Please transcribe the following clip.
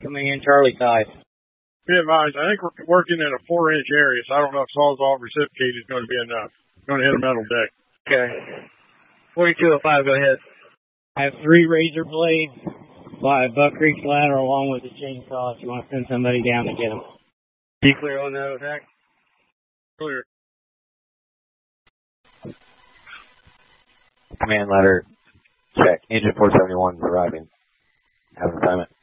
coming in Charlie side. Be advised, I think we're working in a 4-inch area, so I don't know if Sawzall reciprocate is going to be enough. Going to hit a metal deck. Okay. 4205, go ahead. I have 3 razor blades by Buck Creek's ladder along with the chainsaw if you want to send somebody down to get them. Be clear on that attack? Clear. Command ladder check. Engine 471 is arriving. Have an assignment.